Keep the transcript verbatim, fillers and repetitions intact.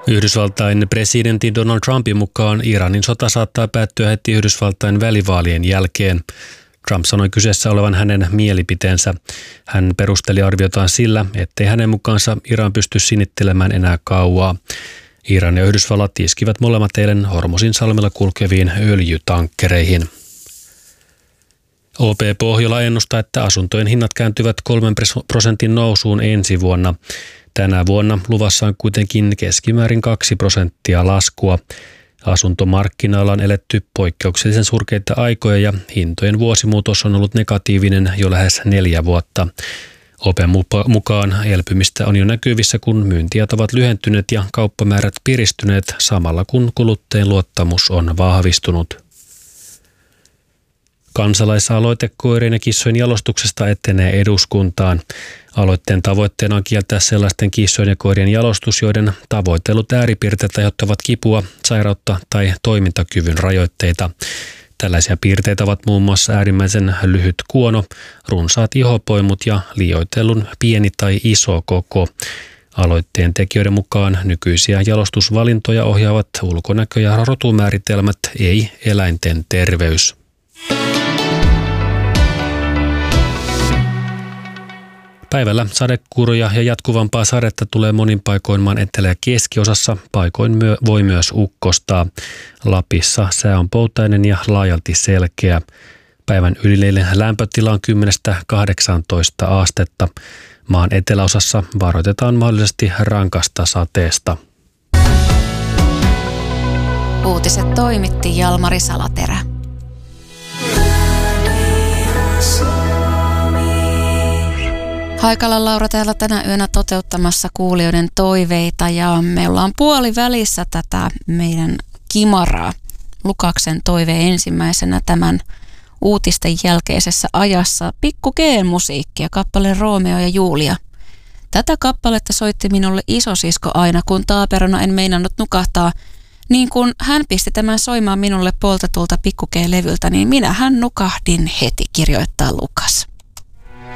Yhdysvaltain presidentin Donald Trumpin mukaan Iranin sota saattaa päättyä heti Yhdysvaltain välivaalien jälkeen. Trump sanoi kyseessä olevan hänen mielipiteensä. Hän perusteli arviotaan sillä, ettei hänen mukaansa Iran pysty sinittelemään enää kauaa. Iran ja Yhdysvallat iskivät molemmat eilen Hormuzin salmella kulkeviin öljytankkereihin. O P Pohjola ennustaa, että asuntojen hinnat kääntyvät kolmen prosentin nousuun ensi vuonna. Tänä vuonna luvassa on kuitenkin keskimäärin kaksi prosenttia laskua. Asuntomarkkinoilla on eletty poikkeuksellisen surkeita aikoja ja hintojen vuosimuutos on ollut negatiivinen jo lähes neljä vuotta. Open mukaan elpymistä on jo näkyvissä, kun myyntiajat ovat lyhentyneet ja kauppamäärät piristyneet samalla kun kuluttajien luottamus on vahvistunut. Kansalaisaloite koirien ja kissojen jalostuksesta etenee eduskuntaan. Aloitteen tavoitteena on kieltää sellaisten kissojen ja koirien jalostus, joiden tavoitellut ääripiirteet aiheuttavat kipua, sairautta tai toimintakyvyn rajoitteita. Tällaisia piirteitä ovat muun muassa äärimmäisen lyhyt kuono, runsaat ihopoimut ja liioitellun pieni tai iso koko. Aloitteen tekijöiden mukaan nykyisiä jalostusvalintoja ohjaavat ulkonäkö- ja rotumääritelmät, ei eläinten terveys. Päivällä sadekuuroja ja jatkuvampaa sadetta tulee monin paikoin maan etelä- ja keskiosassa. Paikoin myö, voi myös ukkostaa. Lapissa sää on poutainen ja laajalti selkeä. Päivän ylileinen lämpötila on kymmenestä kahdeksaantoista astetta. Maan eteläosassa varoitetaan mahdollisesti rankasta sateesta. Uutiset toimitti Jalmari Salaterä. Haikalan Laura täällä tänä yönä toteuttamassa kuulijoiden toiveita ja me ollaan puolivälissä tätä meidän kimaraa. Lukaksen toive ensimmäisenä tämän uutisten jälkeisessä ajassa. Pikku G-musiikkia, kappale Romeo ja Julia. Tätä kappaletta soitti minulle isosisko aina, kun taaperona en meinannut nukahtaa. Niin kun hän pisti tämän soimaan minulle poltetulta Pikku G-levyltä, niin minähän nukahdin heti, kirjoittaa Lukas.